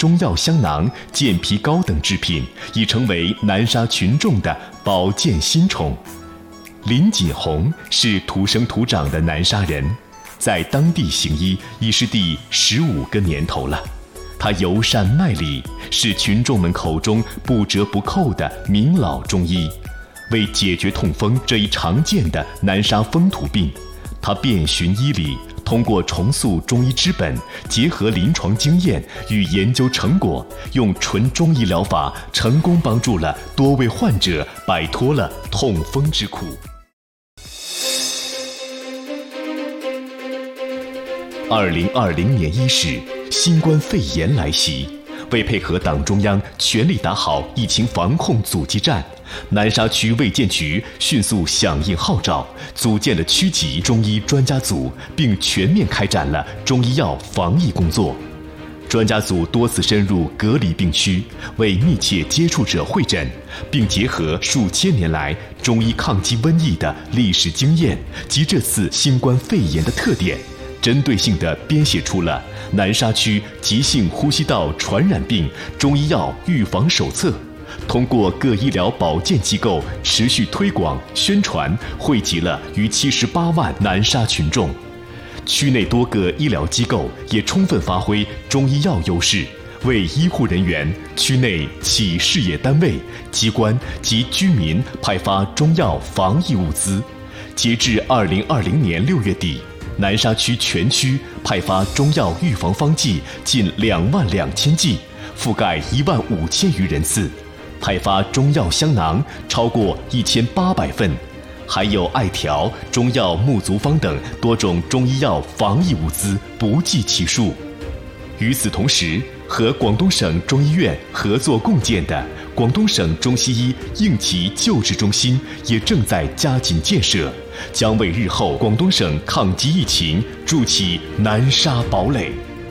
中药香囊、健脾膏等制品，已成为南沙群众的保健新宠。林锦红是土生土长的南沙人，在当地行医已是第15个年头了。他尤善卖力，是群众们口中不折不扣的名老中医。为解决痛风这一常见的南沙风土病，他遍寻医理，通过重塑中医之本，结合临床经验与研究成果，用纯中医疗法成功帮助了多位患者摆脱了痛风之苦。2020年伊始，新冠肺炎来袭。为配合党中央全力打好疫情防控阻击战，南沙区卫健局迅速响应号召，组建了区级中医专家组，并全面开展了中医药防疫工作。专家组多次深入隔离病区，为密切接触者会诊，并结合数千年来中医抗击瘟疫的历史经验及这次新冠肺炎的特点，针对性地编写出了南沙区急性呼吸道传染病中医药预防手册，通过各医疗保健机构持续推广宣传，惠及了逾78万南沙群众。区内多个医疗机构也充分发挥中医药优势，为医护人员、区内企事业单位、机关及居民派发中药防疫物资。截至2020年6月底，南沙区全区派发中药预防方剂近22000剂，覆盖15000余人次；派发中药香囊超过1800份，还有艾条、中药木足方等多种中医药防疫物资不计其数。与此同时，和广东省中医院合作共建的广东省中西医应急救治中心也正在加紧建设，将为日后广东省抗击疫情筑起南沙堡垒。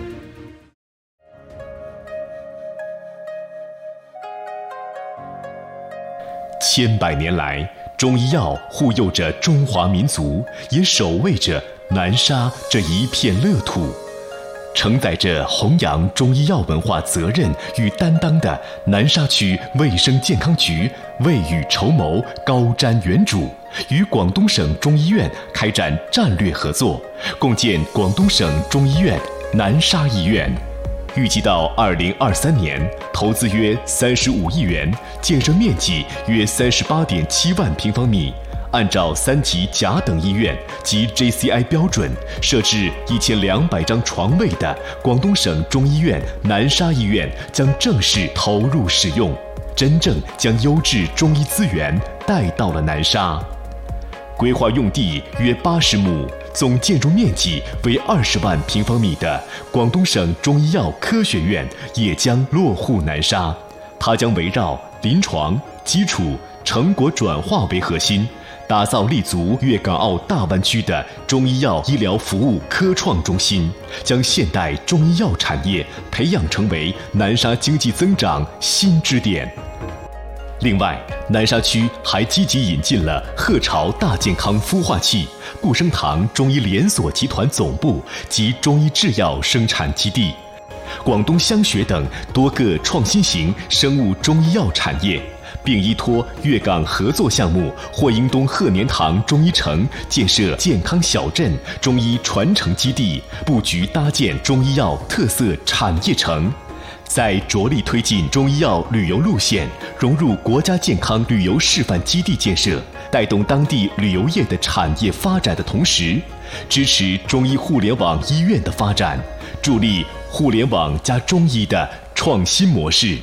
千百年来，中医药护佑着中华民族，也守卫着南沙这一片乐土。承载着弘扬中医药文化责任与担当的南沙区卫生健康局未雨绸缪、高瞻远瞩，与广东省中医院开展战略合作，共建广东省中医院南沙医院。预计到2023年，投资约35亿元，建设面积约38.7万平方米。按照3级甲等医院及 JCI 标准设置1200张床位的广东省中医院南沙医院将正式投入使用，真正将优质中医资源带到了南沙。规划用地约80亩，总建筑面积为20万平方米的广东省中医药科学院也将落户南沙。它将围绕临床、基础、成果转化为核心，打造立足粤港澳大湾区的中医药医疗服务科创中心，将现代中医药产业培养成为南沙经济增长新支点。另外，南沙区还积极引进了鹤巢大健康孵化器、顾生堂中医连锁集团总部及中医制药生产基地、广东香学等多个创新型生物中医药产业，并依托粤港合作项目霍英东鹤年堂中医城建设健康小镇、中医传承基地，布局搭建中医药特色产业城。在着力推进中医药旅游路线融入国家健康旅游示范基地建设，带动当地旅游业的产业发展的同时，支持中医互联网医院的发展，助力互联网加中医的创新模式。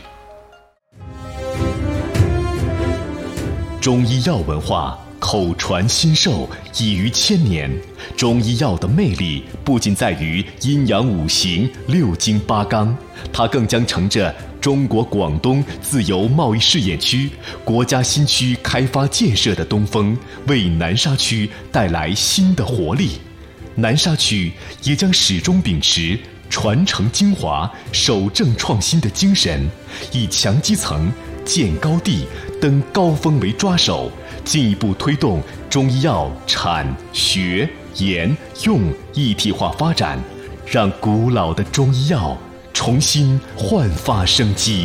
中医药文化口传心授已逾1000年，中医药的魅力不仅在于阴阳五行、6经8纲，它更将乘着中国广东自由贸易试验区国家新区开发建设的东风，为南沙区带来新的活力。南沙区也将始终秉持传承精华、守正创新的精神，以强基层、建高地、登高峰为抓手，进一步推动中医药产、学、研、用一体化发展，让古老的中医药重新焕发生机。